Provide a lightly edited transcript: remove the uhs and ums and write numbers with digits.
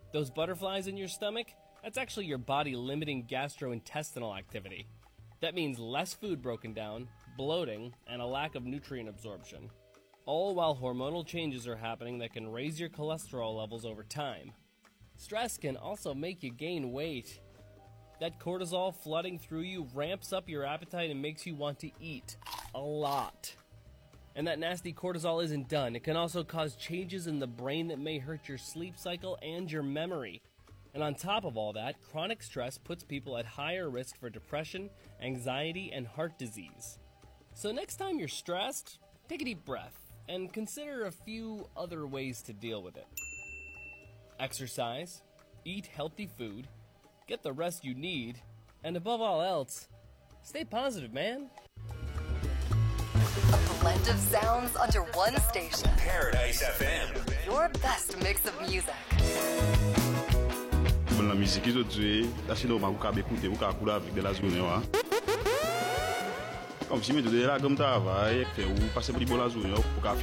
Those butterflies in your stomach, that's actually your body limiting gastrointestinal activity. That means less food broken down, bloating, and a lack of nutrient absorption. All while hormonal changes are happening that can raise your cholesterol levels over time. Stress can also make you gain weight. That cortisol flooding through you ramps up your appetite and makes you want to eat a lot. And that nasty cortisol isn't done. It can also cause changes in the brain that may hurt your sleep cycle and your memory. And on top of all that, chronic stress puts people at higher risk for depression, anxiety, and heart disease. So next time you're stressed, take a deep breath and consider a few other ways to deal with it. Exercise, eat healthy food, get the rest you need, and above all else, stay positive, man. A blend of sounds under one station. Paradise FM. Your best mix of music. La musique aujourd'hui, là chez nous, on va écouter, on va couler avec de la journée. Comme si je me disais là, comme travail, ou passer pour les bonnes journées, pour